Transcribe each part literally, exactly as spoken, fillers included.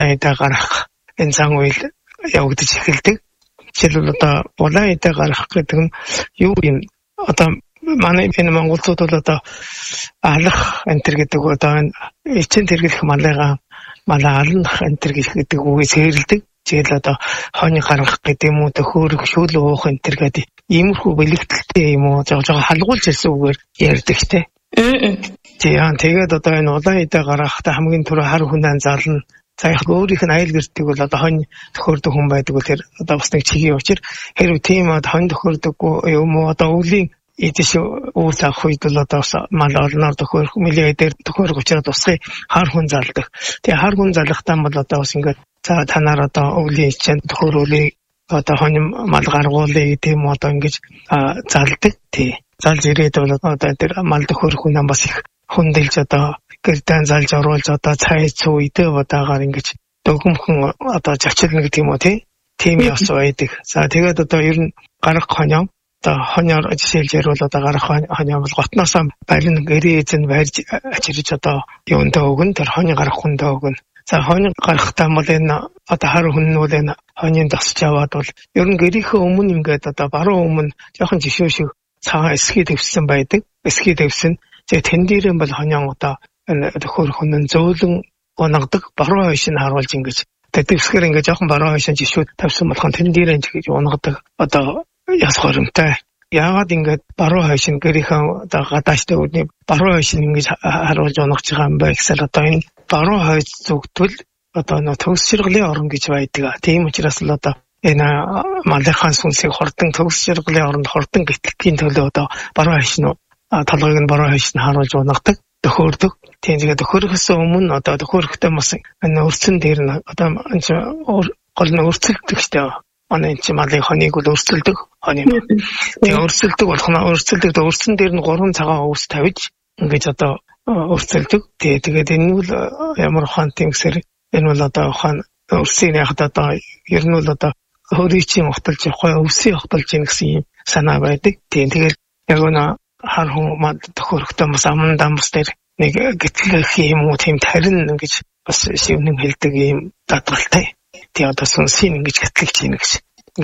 идэ гарах энэ зан үйл явагдаж эхэлдэг. Жишээлбэл одоо улаан идэ гарах гэдэг нь юу юм? Одоо манай энэ монголчууд бол одоо алах энтер гэдэг одоо эцэн тэргэх малайгаа малаа алнах энтер гэдэг үгээс хэрэлдэг. Тэгэл одоо хойны гаргах гэдэг юм уу төхөөрөх шүүл уух энтер гэдэг иймэрхүү бэлэгдэлтэй юм уу жоо жоо халгуулж ирсэн үгээр ярьдаг те. Тийм тэгээд одоо энэ улаан идэ гаргахтаа хамгийн түрүү хар хүнээ зална. За яг өөрийнх нь аял гэртийг бол одоо хонь төхөөрдөг хүн байдаг бол тэр одоо бас нэг чигийн учир хэрвээ тийм од хонь төхөөрдөггүй юм уу одоо өвлийн эдэж уул авах үед бол одоо мал олноор төхөөрөх мөлий дээр төхөөрөх учраас тусгай хар хүн залдаг. Тэгээ хар хүн залхтаа бол одоо бас ингээд за танаар одоо өвлийн ичэнд төхөөрүүлээ одоо хонь мал гаргуулъя гэдэг юм одоо ингэж залдаг. Тий. Залж ирээд бол одоо тэр мал төхөөрөх хүн бас их хүндэлж одоо гэрдэн залж оруулж одоо цай цуу идэ бодаагаар ингэж дөгөмхөн одоо зочилно гэдэг юм уу тий. Тийм яс байдаг. За тэгээд одоо ер нь гарах хоньоо одоо хоньоор жишээлж ярил одоо гарах хоньоо бол готноосоо барин гэрээ эзэн барьж ачирж одоо юундаа өгөн тэр хоньё гарах хүндээ өгөн. За хоньё гарахтаа бол энэ одоо хар хүн нь бол энэ хоньёнд тасч аваад бол ер нь гэрийнхээ өмнө ингээд одоо баруун өмнө жоохон жишөө шиг цагаан эсхий дэвсэн байдаг. Эсхий дэвсэн. Тэгээ тэн дээрэн бол хоньёон одоо энэ төхөөрөх хүн зөөлөн унагадаг баруун хойш нь харуулж ингэж тэтгэвсгэр ингээд жоохон баруун хойш нь жишүүд тавьсан болохон тэн дээрэн гэж унагадаг одоо яс хоримтай. Яагаад ингээд баруун хойш нь гэрийнхээ одоо гадааштай үүдний баруун хойш нь ингэж харуулж унагч байгаа юм бэ гэсэл одоо энэ баруун хойш зүгтвэл одоо нөө төгс ширглийн орон гэж байдаг. Тийм учраас л одоо энэ малынхаа сүнсийг хордон төгс ширглийн оронд хордон гэтлэхийн төлөө одоо баруун хойш нь толгойг нь баруун хойш нь харуулж унагадаг. Төхөөрдөг. Тийм тэгээд төхөөрөхөөс өмнө одоо төхөөрөхтэй бас энэ өрцөн дээр нь одоо гол нь өрцөлдөг штэ. Манай энэ малын хоньыг бол өрсөлдөг хонь юм. Тэгээ өрсөлдөг болох нь өрсөлдөг өрсөн дээр нь гурван цагаан өвс тавьж ингэж одоо өрсөлдөг. Тэгээ тэгээд энэ нь ямар ухаан тийм гэсэр энэ бол одоо ухаан өрсөний хад одоо ер нь бол одоо хөричийн ухталж явах өвсийн ухталж ийн гэсэн юм санаа байдаг. Тийм тэгээд яг нь хар хүн мад төхөөрөхтэй бас аман дамс дээр нэг гэтлэх юм уу тийм тарин ингэж бас шивнэн хэлдэг юм дадгалтай. Тий одоо сүнсийн ингэж гэтлэгч юм гэж.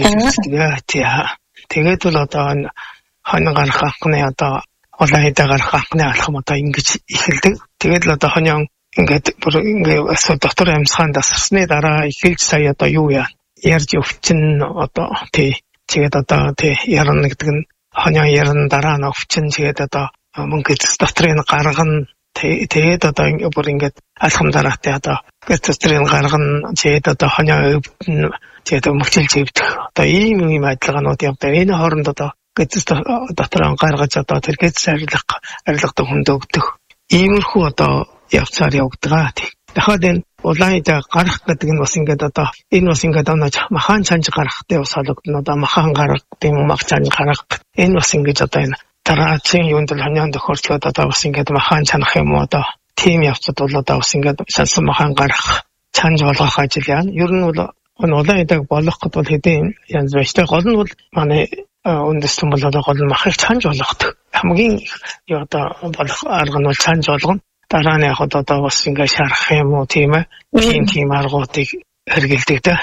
Тэгээд бол одоо хонь гарах анхны одоо улаан идэ гарах анхны алхам одоо ингэж эхэлдэг. Тэгээд л одоо хоньон ингээд бүр ингээд асуу доктор амьсгаан дасарсны дараа эхэлж сая одоо юу яа ярьж өвчин одоо тий тэгээд одоо тий ярна гэдэг нь хоньон ярна дараа нь өвчин тэгээд одоо мөнгө доторын гаргана тэгээд одоо бүр ингээд алхам дараатай одоо гэртстрийн гаргана тэгээд одоо хоньоо өвдөн тэгээд мөчилж өвдөх одоо ийм юм адилгаанууд явдаг. Энэ хооронд одоо гэртс дотороо гаргаж одоо тэр гэртс арилга арилгадаг хүнд өгдөх иймэрхүү одоо явцаар явагдгаа. Дахиад энэ улаан идэ гарах гэдэг нь бас ингээд одоо энэ бас ингээд оноо махан чанж гарахтай бас холбогдно. Одоо махан гарах гэдэг юм мах чанж гарах энэ бас ингээд одоо энэ дараагийн юунд л хоньон төхөөрчлөөд одоо бас ингээд махан чанах юм уу одоо тийм явцад бол одоо бас ингээд шалсан махан гарах чанж болгох ажил яана. Ер нь бол улаан идэг болох гэдэг бол хэдийн янз байштай гол нь бол манай үндэстэн бол одоо гол нь махыг чанж болгодог. Хамгийн юу одоо болох арга нь бол чанж болгоно. Дараа нь яг одоо бас ингээд шарах юм уу тийм ээ. Тийм тийм аргуудыг хэрэгэлдэг да.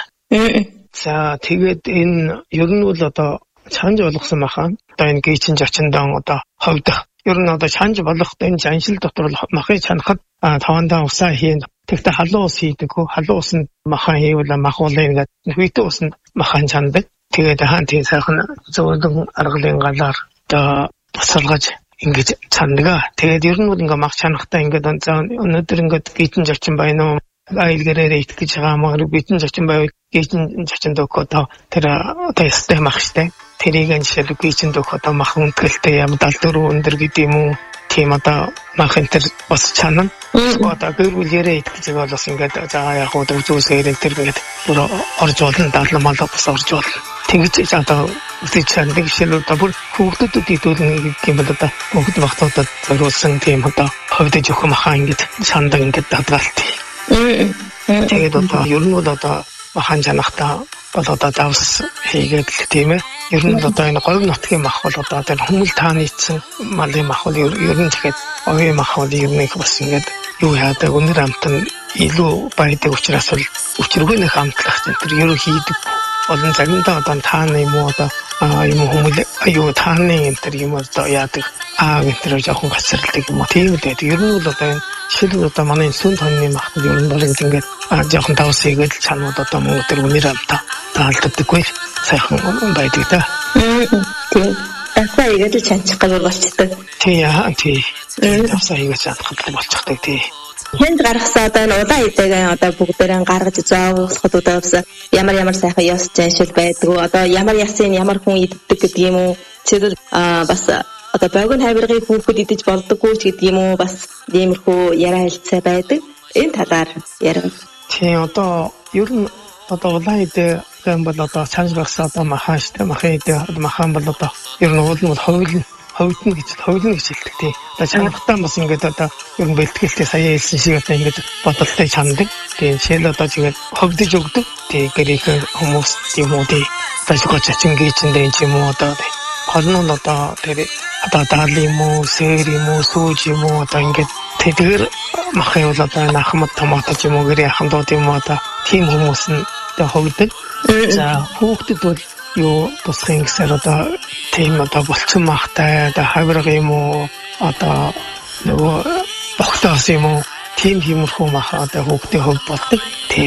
За тэгээд энэ ер нь бол одоо чанж болгосон махан одоо энэ гейчин зочиндон одоо ховдох. Ер нь одоо чанж болгох энэ жаншил дотор махыг чанахад тавандаа усаа хийн. Тэгтээ халуун ус хийдэггүй. Халуун усанд махан хийвэл махуулын ингээд хүйтэй усанд махан чандаг. Тэгээд хаан тийм сайхан зөөлөн аргалын галаар одоо тусалгаж ингэж чандаг. Тэгээд ер нь бол ингээ мах чанахтаа ингээд өнөөдөр ингээд гейчин зочин байна уу? Айлгэрээр идэх гэж байгаа маа гейчин зочин байвал гейчин зочинд өгөх одоо тэр одоо ястай мах штэ. Тэрийг нь жишээл гейчин өгөх одоо мах үнэтгэлтэй юм даал дөрөв өндөр гэдэг юм уу? Тийм одоо мах энэ төр бас чанана. Одоо гэрүүлээрээ идэх гэж бол бас ингээд за яг уу зүсээр энэ төр ингээд бүр орж болно даална мал бас орж болно. Тэгж одоо үсэж чандаг жишээл одоо бүр хүүхдүүдэд идүүлнэ гэх юм бол одоо хүүхд багтуудад зориулсан тийм одоо ховдож өгөх махаа ингээд чандаг ингээд дадгалт. Тэгээд одоо ер нь бол одоо махан чанахтаа бол одоо давс хийгээд л тийм ээ. Ер нь одоо энэ говь нутгийн мах бол одоо тэр хүмүүл тааны ицсэн малын мах бол ер нь тэгэхэд овийн мах бол ер нь бас ингээд юу яадаг өнөр амтан илүү байдаг учраас бол өчргөө нэг амтлах тэр ерөө хийдэг. Олон заримдаа одоо тааны юм уу одоо юм хүмүүс аюу тааны энэ төр юм одоо яадаг аа гэнтэр жоохон гацралдаг юм уу тийм л байдаг. Ер нь бол одоо энэ жишээлбэл одоо манай сүн тонны махад ер нь бол ингээд жоохон давс хийгээд чанууд одоо мөн тэр үнээр амтаа таалддаггүй сайхан байдаг да. Тийм. Давсаа игээд л чанчих гэж болчихдог. Тийм яа тийм. Давсаа игээд чанах гэж болчихдаг тийм. Хэнд гаргасан одоо энэ удаа идэгээ одоо бүгдээрээ гаргаж зоогсоход удаас ямар ямар сайхан ёс заншил байдгүй одоо ямар ясын ямар хүн иддэг гэдэг юм уу тэр бас одоо богино хайваргыг хүүхэд идэж болдоггүй ч гэдэг юм уу бас иймэрхүү яриа хэлцээ байдаг энэ талаар ярив. Тийм одоо ер нь одоо улаан идэ гэм бол одоо цааш багсаа одоо махан штэ махан идэ махан бол одоо ер нь уул нь ховлон ховдно гэж ховлно гэж хэлдэг тий. Одоо чанартаа бас ингээд одоо ер нь бэлтгэлтэй сая хэлсэн шиг одоо ингээд бодолтой чандаг. Тийм шил одоо тэгээд ховдож өгдөг. Тий гэрэх хүмүүс юм уу тий. Ташгүй чачин гिचэндээ юм уу одоо гол нь одоо тэр одоо даал юм уу сэр юм уу сууж юм уу одоо ингээд тэдгэр махын бол одоо нахмад томатож юм уу гэрээ хамдууд юм уу одоо тийм хүмүүс нь одоо ховдөг. За хүүхдэд бол юу тусахын гэсээр одоо тийм одоо болцсон махтай одоо хавраг юм уу одоо нөгөө бохтоос юм уу тийм юмрхүү мах одоо хүүхдийн хөв болдог тий.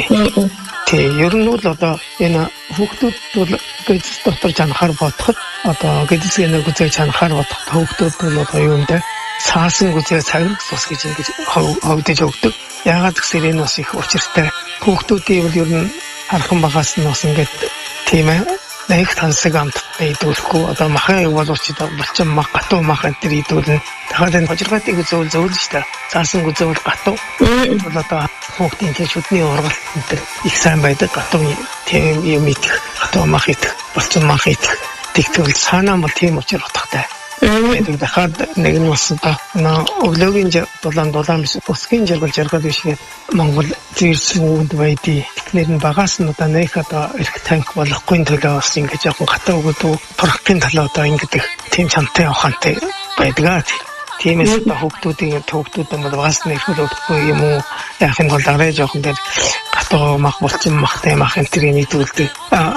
Тий ер нь бол одоо энэ хүүхдүүд бол гэдэс дотор чанахаар бодоход одоо гэдэсгээ нэг үзээ чанахаар бодоход хүүхдүүд бол одоо юу юм бэ цаасан үзээ цаграг сус гэж ингэж ховдож өгдөг. Яагаад гэсээр энэ бас их учиртай хүүхдүүдийн бол ер нь хархан багаас нь бас ингэж тийм ээ нэг тансаг амттай идүүлэхгүй одоо махан боловч болчин мах гатуу мах энэ идүүлнэ. Дахиад энэ хожиргаатыг зөөл зөөл шүү дээ. Заасан гүзөөл гатуу. Бол одоо хүүхдийн тэр шүдний ургалт энэ их сайн байдаг. Гатуу тийм юм идэх, гатуу мах идэх, болчин мах идэх. Тэгтэл цаанаа бол тийм учраас утгатай. Тэгээд дахиад нэг нь бас одоо өглөөгийн дулаан дулаан биш өсгийн жаргал жаргал биш гээд Монгол зэрсэн үнд байдий. Тэгэхээр нь багаас нь одоо нэг одоо эрх танк болохгүй төлөө бас ингэж яахан гатаа өгöd турхын талаа одоо ингэдэг тийм чантай ухаантай байдгаа. Тиймээс одоо хүүхдүүдийн хүүхдүүдэн бол багаас нь эрхэл өгөхгүй юм уу? Яах юм бол дараа жоохон дээр гатаа мах болчин махтай мах энэ тэрийг нийтүүлдэг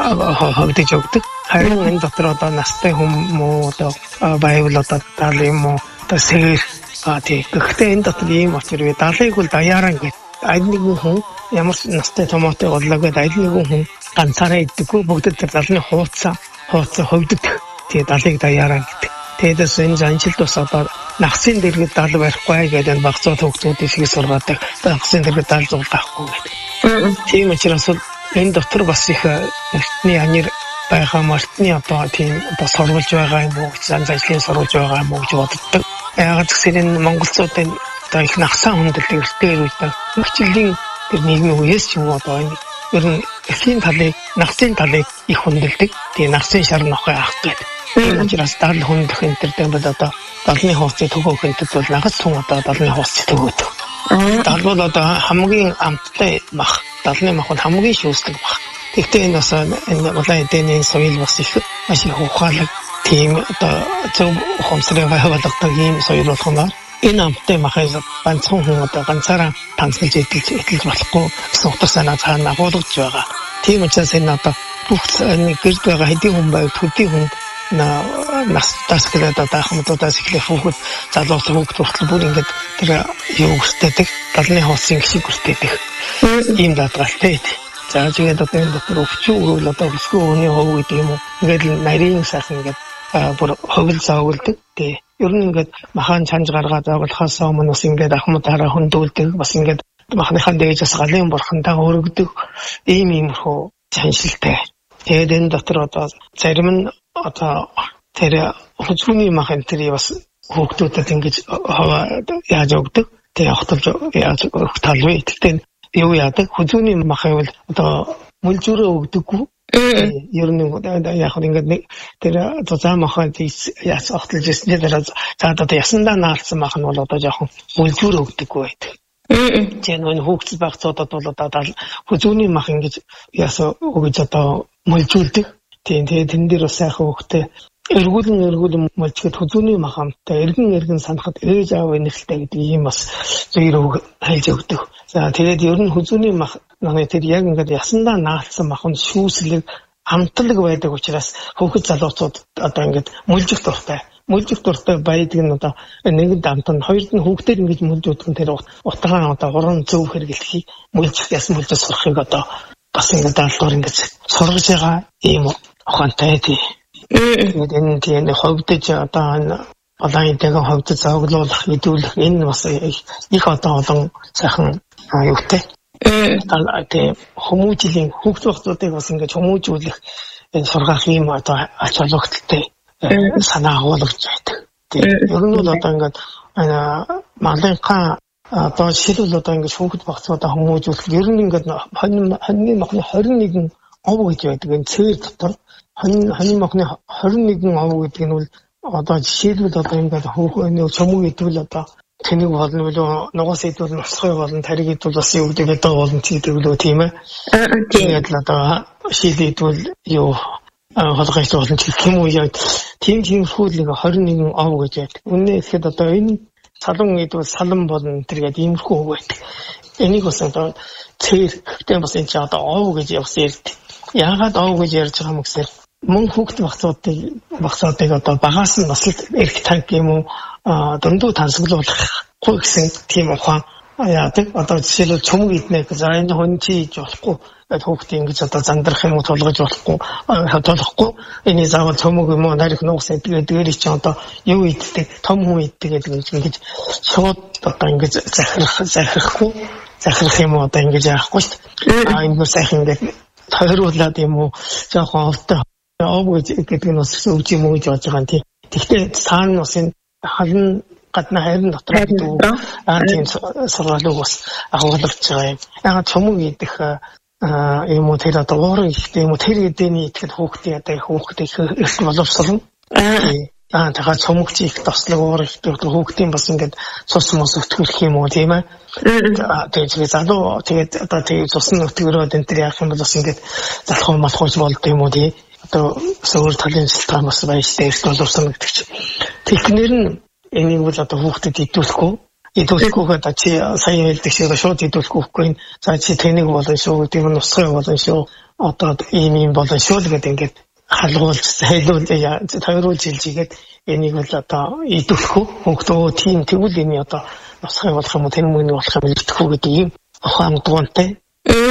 хөвдөж өгдөг. Харин энэ дотор одоо настай хүмүүс одоо байвал одоо даал юм уу одоо сэр а тий гэхдээ энэ дотор ийм очир вэ даалыг бол даяараа гэдэг аль нэгэн хүн ямар настай томоотой боллоо гэдэг аль нэгэн хүн ганцаараа иддэггүй бүгд тэр даалны хууцаа хууцаа хөвдөг тий даалыг даяараа гэдэг. Тэдэс энэ занчил тус одоо нагцын дэргэд даал барихгүй гэдэг багцаа төгтүүд их сургадаг нагцын дэргэд даал зуул гахгүй гэдэг. Тийм учраас энэ дотор бас их эртний анир байгаа мартны одоо тийм одоо сурвалж байгаа юм уу зан заншлын сурвалж байгаа юм уу гэж боддог. Яагаад гэвэл энэ монголчуудын одоо их нагсаа хүндэлдэг эртний үед хөгжлийн тэр нийгмийн үеэс ч юм уу одоо энэ ер нь эхийн талыг нагцын талыг их хүндэлдэг. Тийм нагцын шар нохой авах гэдэг. Энэ учраас даал хүндэх энэ төр дэм бол одоо далны хууцыг төгөөх энэ бол нагц хүн одоо далны хууцыг төгөөдөг. Дал бол одоо хамгийн амттай мах далны мах бол хамгийн шүүслэг мах. Тэгтээ энэ бас энэ улаан эдэний соёл бас их маш их ухаалаг тийм одоо зөв ухамсарыг байгуулдаг ийм соёл болгоноор энэ амттай махаас ганцхан хүн одоо ганцаараа танцгалж идэж идэж болохгүй гэсэн утга санаа цаана агуулгаж байгаа. Тийм учраас энэ одоо бүх нэг гэрд байгаа хэдийн хүн байв төдий хүн настаас гэдэг одоо хамтуудаас эхлэх хүүхэд залуус хүүхэд хүртэл бүр ингээд тэр юу гүртээдэг далны хоосын гişиг гүртээдэг ийм даатгалтай. За тэгээд одоо энэ дотор өвчүү өгөл одоо өсгөө өний хов гэдэг юм уу ингээд нарийн сайхан ингээд бүр ховл зоогддог тий. Ер нь ингээд махан чанж гаргаад зоглохоос өмнө бас ингээд ахмадаараа хөндүүлдэг бас ингээд махныхаа дээжээс галын бурхандаа өргөдөг ийм иймэрхүү чаншилтай. Тэгээд энэ дотор одоо зарим нь одоо тэр хүчний махан тэр бас хүүхдүүдэд ингэж яаж өгдөг тэг явахталж яаж өгөх талгүй. Тэгтээ юу яадаг хүчний махан бол одоо мөлжөрөө өгдөггүй. Ер нь яг ингээд нэг тэр зузаан махан яаж огтлж ирсэн тэр за одоо ясандаа наалсан махан бол одоо жоохон мөлжөрөө өгдөггүй байдаг. Жин энэ хүүхдс багцуудад бол одоо хүчний мах ингэж яасан өгж одоо мөлжүүлдэг. Тийм тэгээд тэн дээр бас сайхан хөвгтэй эргүүлэн эргүүлэн мөлчгэд хүзүүний махамтай эргэн эргэн санахад ээж аав энэхэлтэй гэдэг ийм бас зөөр үг хайж өгдөг. За тэгээд ер нь хүзүүний мах тэр яг ингээд ясандаа наалцсан мах нь шүүслэг амтлаг байдаг учраас хүүхэд залуучууд одоо ингээд мөлжих дуртай. Мөлжих дуртай байдаг нь одоо нэгд амтан хоёрд нь хүүхдээр ингэж мөлж өгдөг нь тэр утгаан одоо гурван зөв хэрэглэхийг мөлжих яс мөлж сурахыг одоо бас ингээд даалгавар ингэж сургаж байгаа ийм ухаантай тий. Тэгээд энэ тийм ховдож одоо онлайнтэйгээ ховдож зоглуулах, хэдүүлэх энэ бас их одоо олон сайхан юутай. Тэгээд хүмүүжлийн хүүхд багцуудыг бас ингэж хүмүүжүүлэх энэ сургаах юм одоо ач холбогдолтой санаа агуулгаж байдаг. Тэгээд ер нь бол одоо ингээд малынхаа одоо жишээлбэл одоо ингэж хүүхд багцуудаа хүмүүжүүлэх ер нь ингээд хоньны махны хорин нэгэн ов гэж байдаг. Энэ цээр дотор хонь махны хорин нэгэн ов гэдэг нь бол одоо жишээлбэл одоо ингээд хүүхний чөмөг идвэл одоо тэнэг болно билүү нугас идвэл нусгай болно тариг идвэл бас юу гэдэг одоо болно гэдэг билүү тийм ээ. Тэгээд л одоо шил идвэл юу холгойч болно гэх юм уу яг тийм тиймэрхүү нэг хорин нэгэн ов гэж байдаг. Үнэ ихэд одоо энэ салан идвэл салан болно тэргээд иймэрхүү үг байдаг. Энийг бас одоо цээр гэхдээ бас энэ ч одоо ов гэж бас ярьдаг. Яагаад ов гэж ярьж байгаа юм гэхээр мөн хүүхд багцуудыг багцуудыг одоо багаас нь бас эрх танк юм уу дөндөө тансаглуулахгүй гэсэн тийм ухаан яадаг. Одоо жишээлбэл чөмөг иднэ гэж энэ хүн чи иж болохгүй хүүхдээ ингэж одоо зандрах юм уу тулгаж болохгүй хатуулахгүй энэ заавал чөмөг юм уу нарийнх нугас иддэг дээр чи одоо юу иддэг том хүн иддэг гэдэг ингэж шууд одоо ингэж захирах захирахгүй захирах юм уу одоо ингэж яахгүй шүү дээ. А энэ сайхан ингэж тойруулаад юм уу жоохон овтой ов гэдэг нь бас өвч юм уу гэж бодож байгаа юм тий. Тэгвэл цаана бас энэ халан гадна хайрын дотор гэдэг аа тийм сургаалыг бас агуулж байгаа юм. Яг чөмөг идэх юм уу тэр одоо уурын ихтэй юм уу тэр эдэний итгэл хүүхдээ одоо их хүүхдээ их боловсруулна. Аа тэгэхээр чөмөг чи их тослог уур ихтэй хүүхдийн бас ингээд цус мос өтгөх юм уу тийм ээ. Тэгээд залуу тэгээд одоо тэгээд цус нь өтгөрөөд энэ тэр яах юм бол бас ингээд залхуу малхууч болд юм уу тий. Одоо суур талын шилтгаан бас баяжтай эрт боловсон гэдэг чинь. Технэр нь энийг бол одоо хүүхдэд идэвхгүй. Идэвхгүйгээ одоо чи сайн хэлдэг шиг шууд идэвхгүйхгүй. За чи тэнийг болон шүү гэдэг нь нусгай болон шүү. Одоо ийм ийм болон шүү гэдэг ингээд халгуулж хайлуул тойруулж хэлжигээд энийг бол одоо идэвхгүй. Хүүхдөө тийм тэгвэл энэ одоо нусгай болох юм уу тэр мөнгө болох юм идэвхгүй гэдэг ийм ухаан дуунтай.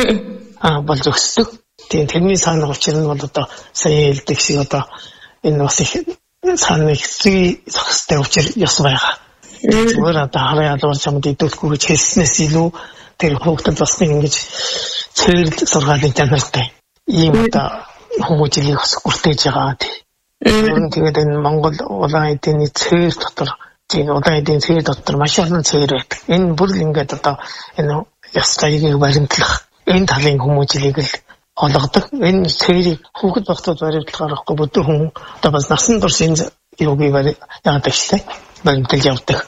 Аа болж өгсдөг. Тийм тэрний цаана учир нь бол одоо сайн хэлдэг шиг одоо энэ бас их цаана их зүй зохистой учир ёс байгаа. Зүгээр одоо хараа ядуурч юмд идэвхгүй гэж хэлснээс илүү тэр хүүхдэд бас ингэж цэвэр сургаалын чанартай ийм одоо хүмүүжлийг бас бүртгэж байгаа тийм. Тэгээд энэ Монгол улаан эдийн цэвэр дотор тийм улаан эдийн цэвэр дотор маш олон цэвэр байдаг. Энэ бүр л ингээд одоо энэ ёс зүйн баримтлах энэ талын хүмүүжлийг л олгодог. Энэ цэврийг хүүхэд багцууд баримтлахаар авахгүй бүдүүн хүн одоо бас насан турш энэ юуг яагаад гэвчтэй баримтлж явдаг.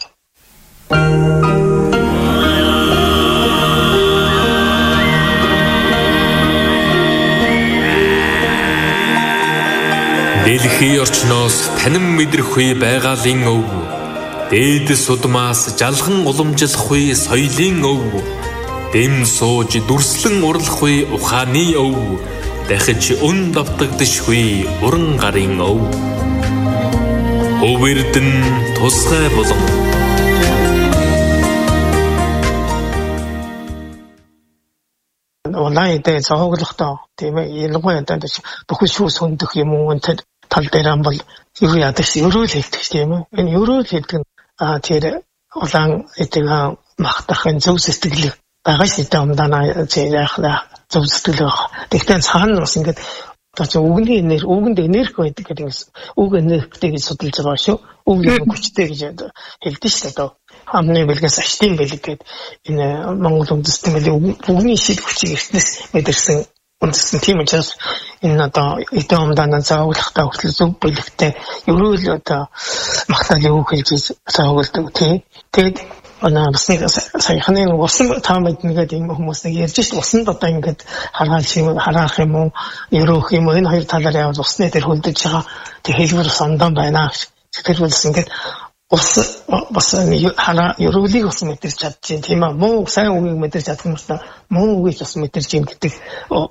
Дэлхийн орчноос танин мэдрэхгүй байгалийн өв. Дээдэс удмаас жалхан уламжлахгүй соёлын өв. Дэм сууж дүрслэн урлахгүй ухааны өв. Дахиж өн давтагдшгүй уран гарын өв. Өвөрдөн тусгай болон онлайн дээр зооглохдоо тийм ээ ялангуяа одоо бүхэл шүүс хөндөх юм уу энэ тал дээр ам бол юу яадаг ч өрөөл хэлдэг тийм ээ энэ өрөөл хэлдэг нь а тэр улаан эдэг махтах энэ зөв сэтгэлийг байгаа шүү дээ умдаана яах зөв сэтгэл байх. Тэгтээ цаана бас ингээд одоо ч үгний энерги үгэнд энерги байдаг гэдэг нь үг энергитэй гэж судалж байгаа шүү. Үг юм хүчтэй гэж хэлдэг шүү дээ. Амны бэлгээс аштын бэлэг гэдэг энэ Монгол үндэстэн бэлэг үгний шил хүчийг эртнээс мэдэрсэн үндэстэн тийм учраас энэ одоо эдэн умдаана зааглахтаа хүртэл зөв бэлэгтэй ерөөл одоо магтаал юу хэлж зааглдаг тийм. Тэгээд Ана бас нэг саяхны усан таам мэднэгээд юм хүмүүс нэг ярьж шít усанд одоо ингээд харгаал шиг хараах юм уу ерөөх юм уу энэ хоёр талаар яваад усны дээр хөлдөж байгаа тэг хэлбэр сандан байна гэж тэгэхээр бас ингээд ус бас хараа ерөөлийг бас мэдэрч чадчих тийм аа муу сайн үгийг мэдэрч чадах юм байна муу үгийг бас мэдэрч юм гэдэг